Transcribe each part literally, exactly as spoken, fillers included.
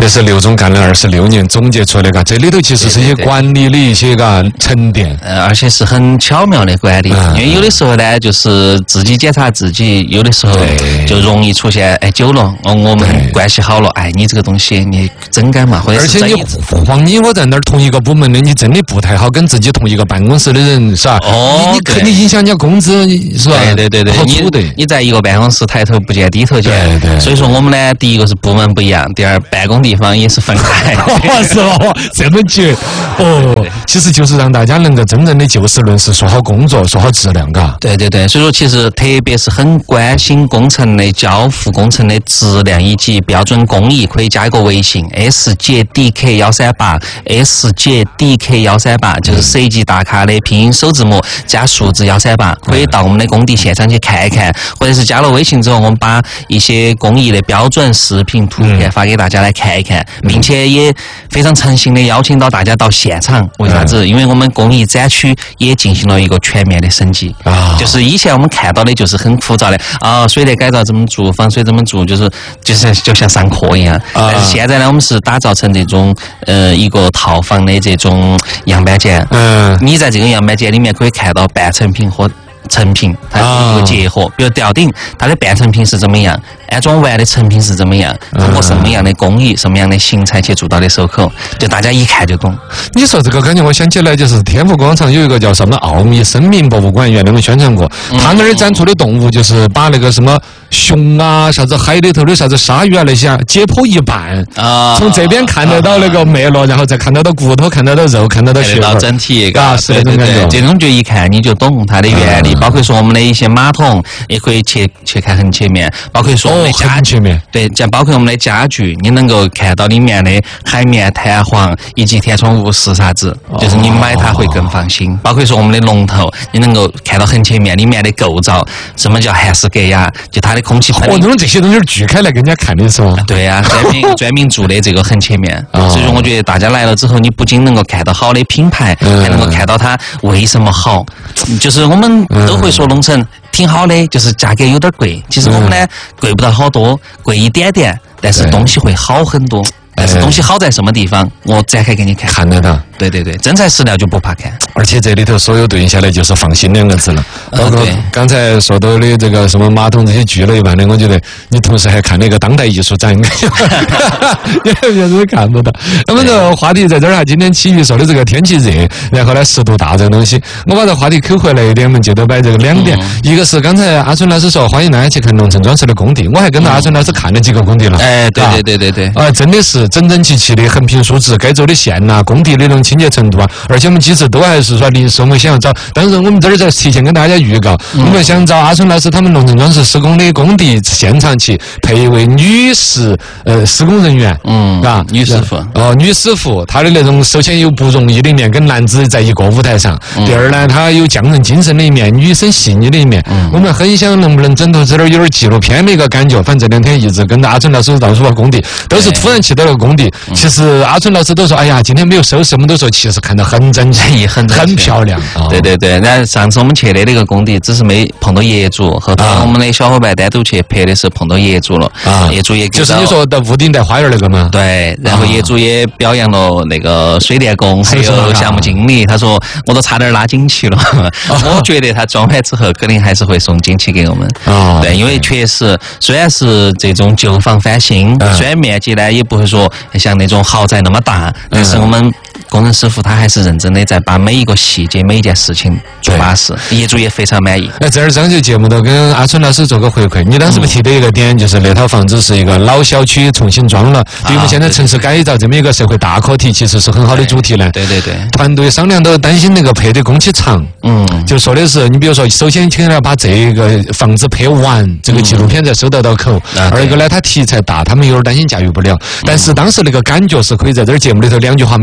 这是刘总干了二十六年总结出来的，这里头其实是一些管理的一些个沉淀， 呃，而且是很巧妙的管理。因为有的时候呢，就是自己检查自己，有的时候就容易出现，哎，久了，哦，我们关系好了，哎，你这个东西你整改嘛，或者是而且你黄你我在那儿同一个部门的，你真的不太好跟自己同一个办公室的人，是吧？ 哦， 你肯定影响人家工资，是吧？ 对对对对， 好处的。 你在一个办公室抬头不见低头见， 对对。 所以说我们呢，第一个是部门不一样，第二办公地方也是分开。 是吧？这么绝哦，其实就是让大家能够真正的就事论事，说好工作，说好质量，嘎。 对对对，所以说其实特别是很关心工程的交付工程的质量以及标准工艺，可以加一个微信 S J D K 幺三八 S J D K 幺三八，就是设计大咖的拼音首字母加数字幺三八，可以到我们的工地现场去看一看，或者是加了微信之后，我们把一些工艺的标准视频图片发给大家来看一看，并且也非常诚心的邀请到大家到现场。为啥子？因为我们工艺展区也进行了一个全面的升级啊，就是以前我们看到的就是很枯燥的啊，水电改造怎么做，防水怎么做，就是就是就像上课一样。但是现在呢，我们是打造成这种呃一个套房的这种样板间。嗯，你在这个样板间里面可以看到半成品和成品，它是一个结合。比如吊顶，它的半成品是怎么样？安装完的成品是怎么样？通过什么样的工艺、什么样的形材去做到的手口，就大家一看就懂。 你说这个感觉，我想起来就是天府广场有一个叫什么奥秘生命博物馆，原来我们宣传过，他那儿展出的动物就是把那个什么熊啊、啥子海里头的啥子鲨鱼啊那些解剖一半啊，从这边看得到那个脉络，然后再看得到骨头，看得到肉，看得到血到整体， 啊，是那种感觉。 这种就一看你就懂它的原理，包括说我们的一些马桶也可以切切开很切面，包括说我们的家具，对，像包括我们的家具，你能够看到里面的海绵、弹簧以及填充物是啥子，就是你买它会更放心。包括说我们的龙头，你能够看到很切面里面的构造，什么叫韩式隔压，就它的空气喷。 哦，那种这些东西锯开来给人家看的是吗？ 对呀、啊，专门专门做的这个很切面，所以说我觉得大家来了之后，你不仅能够看到好的品牌，还能够看到它为什么好。就是我们都会说龙城挺好的，就是价格有点贵。其实我们呢贵不到好多，贵一点点，但是东西会好很多。但是东西好在什么地方？我展开给你看。 看得到。 对对对，真材实料就不怕看。 而且这里头所有对应下来就是放心两个字了。包括刚才说到的这个什么马桶这些锯了一半的，我觉得你同时还看了一个当代艺术展，应该别人看不到。那么这个话题在这儿哈，今天起于说的这个天气热，然后呢湿度大这个东西，我把这话题扣回来一点，我们接着摆这个两点。嗯、一个是刚才阿春老师说欢迎大家去看龙城装饰的工地，我还跟着阿春老师看了几个工地了。 哎，对对对对对， 啊，真的是整整齐齐的，横平竖直，该走的线呐、啊，工地的那种清洁程度啊，而且我们几次都还是说临时我们想要找，但是我们这儿在提前跟大家预告，嗯、我们想找阿春老师他们龙城装饰施工的工地现场去配一位女士呃施工人员， 嗯，啊，女师傅， 哦，女师傅，她的那种首先有不容易的一面，跟男子在一个舞台上；嗯、第二呢，她有匠人精神的一面，女生细腻的一面。嗯、我们很想能不能整到这儿有点纪录片的一个感觉。反正这两天一直跟着阿春老师到处跑工地，都是突然去到了工地。嗯、其实阿春老师都说：“哎呀，今天没有收拾。”我们都说其实看得很整齐， 很很漂亮。 哦、对对对，那上次我们去的那个工地，只是没碰到业主，后头我们的小伙伴单独去拍的时候碰到业主了。啊，业主也就是你说的屋顶带花园那个吗？ 对，然后业主也表扬了那个水电工，还有项目经理。他说我都差点拉锦旗了。我觉得他装完之后肯定还是会送锦旗给我们。哦，对，因为确实虽然是这种旧房翻新，虽然面积呢也不会说像那种豪宅那么大，但是我们工人师傅他还是认真的在把每一个细节每一件事情做巴适，业主也非常满意。 那这儿这期节目都跟阿春老师做个回馈，你当时不提的一个点就是那套房子是一个老小区重新装了，对于我们现在城市改造这么一个社会大课题，其实是很好的主题呢。 对对对， 团队商量都担心那个配的工期长，嗯，就说的是你比如说，首先肯定要把这个房子拍完，这个纪录片才收得到口；嗯、二一个呢，它题材大，他们有点担心驾驭不了。但是当时那个感觉是可以在这儿节目里头两句话描述的，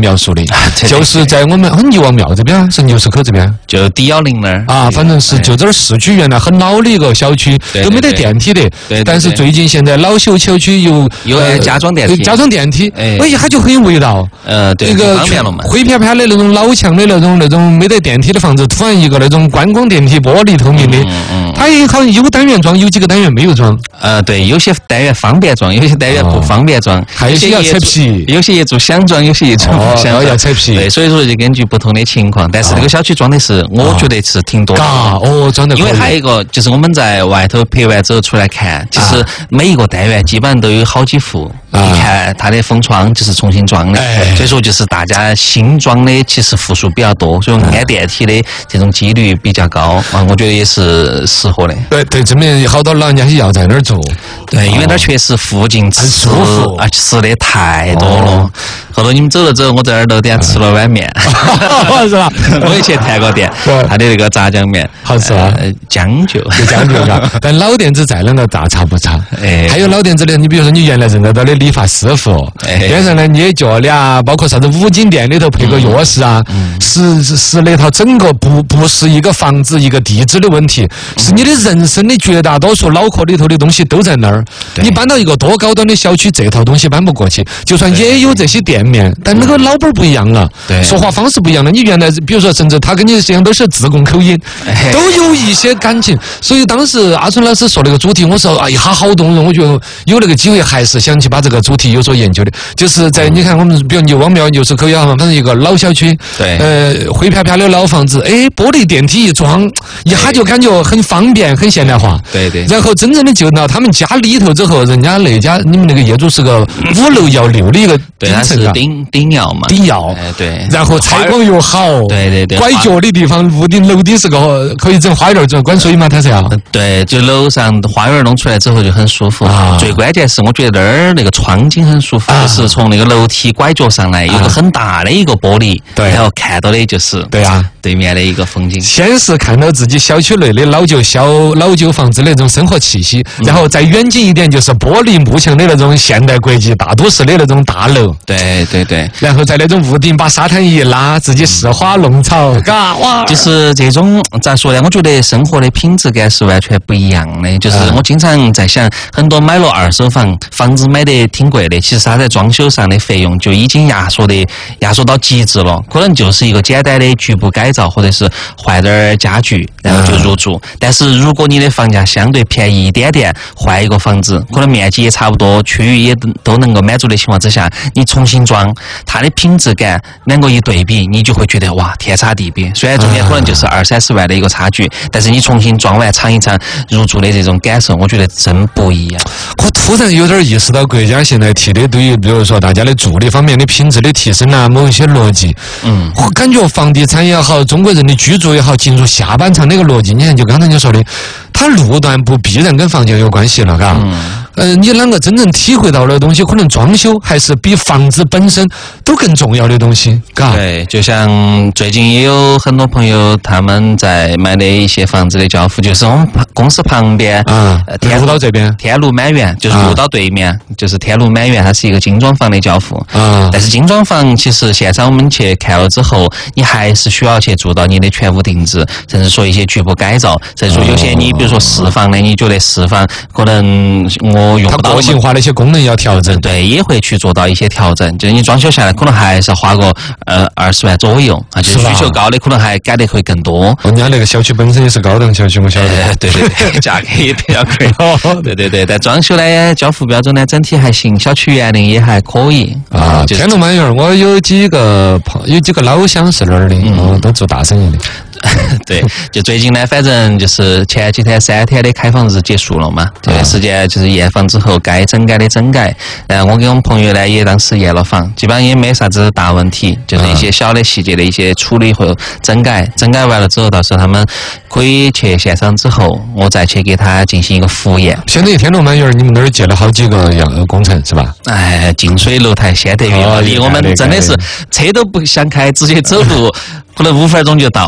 的，就是在我们牛王庙这边，是牛市口这边， 就 D 幺零那儿啊，反正是就这儿市区原来很老的一个小区，都没得电梯的。但是最近现在老秀小区有有加装电梯， 加装电梯，哎，一下就很有味道。 呃，对， 那个方便了嘛。 灰啪啪的那种老墙的那种那种没得电梯的房子，突然一个那种观光电梯，玻璃透明的， 嗯嗯， 它也好像有单元装，有几个单元没有装。 呃，对，有些单元方便装，有些单元不方便装， 还有些要拆皮， 有些业主想装，有些业主不想要拆皮。 对，所以说就根据不同的情况，但是那个小区装的是，我觉得是挺多的。 哦，装的。 因为还有一个就是我们在外头拍完之后出来看，其实每一个单元基本上都有好几户。你看它的封窗就是重新装的，所以说就是大家新装的其实户数比较多，所以按电梯的这种几率比较高啊，我觉得也是适合的。 对对，证明好多老人家也要在那儿住。 对，因为那儿确实附近吃舒服， 啊吃的太多了。后头你们走了之后，我在那儿楼底下吃了碗面， 是吧？ 我以前谈过店，他的那个炸酱面好吃啊， 讲究， 讲究嘎。但老店子再啷个大差不差。哎，还有老店子的，你比如说你原来认得到的理发师傅，边上呢捏脚的啊，包括啥子五金店里头配个钥匙啊，是是那套整个不不是一个房子一个地址的问题，是你的人生的绝大多数脑壳里头的东西都在那儿。你搬到一个多高端的小区，这套东西搬不过去。就算也有这些店面，但那个老板不一样了，说话方式不一样了。你原来比如说，甚至他跟你实际上都是自贡口音，都有一些感情。所以当时阿春老师说那个主题，我说哎呀好动人，我觉得有那个机会还是想去把这个主题有所研究的。就是在你看我们比如牛王庙牛市口也好，反正一个老小区， 对， 呃灰啪啪的老房子，哎，玻璃电梯一装，一下就感觉很方便，很现代化。 对对。 然后真正的进到他们家里头之后，人家那家你们那个业主是个五楼要六的一个顶层啊， 顶顶要嘛， 顶要， 哎对。 然后采光又好， 对对对， 拐角的地方屋顶楼顶是个可以整花园，整管水嘛，它是要。 对，就楼上花园弄出来之后就很舒服。啊、最关键是我觉得那儿那个窗景很舒服，啊、就是从那个楼梯拐角上来，有个很大的一个玻璃，对，然后看到的就是对啊对面的一个风景。 先是看到自己小区内的老旧小老旧房子的那种生活气息，嗯、然后再远近一点就是玻璃幕墙的那种现代国际大都市的那种大楼。 对对对， 然后在那种屋顶把沙滩一拉，自己侍花弄草，嘎哇！ 就是这种咋说呢？我觉得生活的品质感是完全不一样的。就是我经常在想，很多买了二手房，房子买得挺贵的，其实它在装修上的费用就已经压缩的压缩到极致了，可能就是一个简单的局部改造，或者是换点家具，然后就入住。但是如果你的房价相对便宜一点点，换一个房子，可能面积也差不多，区域也都能够满足的情况之下，你重新装，它的品质感两个一对比，你就会觉得哇，天差地别。虽然中间可能就是二三十万的一个差距，但是你重新装完尝一尝入住的这种感受，我觉得真不一样。 我突然有点意识到，国家现在提的对于比如说大家的住的方面的品质的提升啊，某一些逻辑，嗯，我感觉房地产也好，中国人的居住也好，进入下半场那个逻辑，你看就刚才你说的，它路段不必然跟房价有关系了，嘎。嗯呃，你啷个真正体会到的东西，可能装修还是比房子本身都更重要的东西，嘎。 对，就像最近也有很多朋友他们在买的一些房子的交付，就是我们公司旁边， 啊，天路到这边， 天路满园，就是路到对面，啊、就是天路满园，它是一个精装房的交付。啊，但是精装房其实现场我们去看了之后，你还是需要去做到你的全屋定制，甚至说一些局部改造，甚至说有些你比如说四房的，你觉得四房可能我。用不到它个性化的一些功能要调整， 对，也会去做到一些调整。就是你装修下来，可能还是要花个呃二十万左右，啊，就是需求高的，可能还改得会更多。 人家那个小区本身也是高档小区，我晓得。 呃、对对对，价格也比较贵。对对对，但装修呢，交付标准呢，整体还行，小区园林也还可以啊。天路满园，我有几个朋，有几个老乡是那儿的，嗯、哦，都做大生意的。 对，就最近呢，反正就是前几天三天的开放日结束了嘛，这段时间就是验房之后该整改的整改，然后我跟我们朋友呢也当时验了房，基本上也没啥子大问题，就是一些小的细节的一些处理或整改，整改完了之后，到时候他们可以去现场之后，我再去给他进行一个复验。 相当于天路满园，你们那儿接了好几个样工程是吧？ 哎，近水楼台先得月，离我们真的是车都不想开，直接走路。可能五分钟就到了，哦，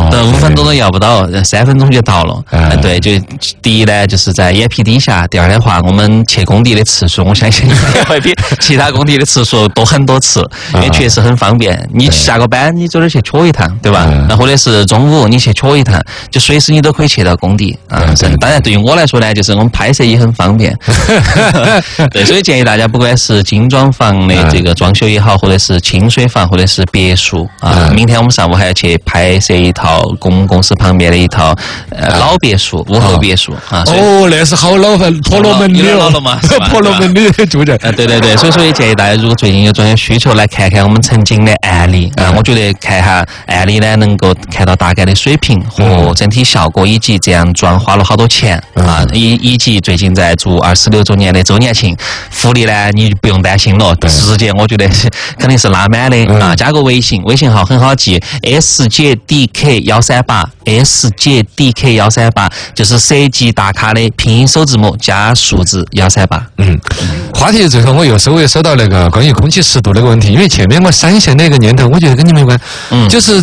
呃，五分钟都要不到，三分钟就到了。 嗯、 呃，对，就第一呢，就是在眼皮底下；第二的话，我们去工地的次数，我相信也会比其他工地的次数多很多次，因为确实很方便。你下个班，你走哪儿去戳一趟，对吧？那、嗯、或者是中午你去戳一趟，就随时你都可以去到工地啊。嗯、当然，对于我来说呢，就是我们拍摄也很方便。对，所以建议大家，不管是精装房的这个装修也好，或者是清水房，或者是别墅啊，嗯、明天我们上午还要去拍摄一套公公司旁边的一套呃老别墅、屋后别墅啊。 哦，那是好老份婆罗门女老了嘛， 婆罗门女住的。 啊，对对对，所以说也建议大家，如果最近有装修需求，来看看我们曾经的案例啊。我觉得看下案例呢，能够看到大概的水平和整体效果，以及这样装花了好多钱啊，以以及最近在做二十六周年的周年庆福利呢，你不用担心了，直接我觉得肯定是拉满的啊。加个微信，微信号很好记 ，S J D K 幺三八 ，S J D K 幺三八，就是设计大咖的拼音首字母加数字幺三八。 嗯，话题最后我又稍微收到那个关于空气湿度那个问题，因为前面我闪现那个念头，我觉得跟你没关，嗯，就是。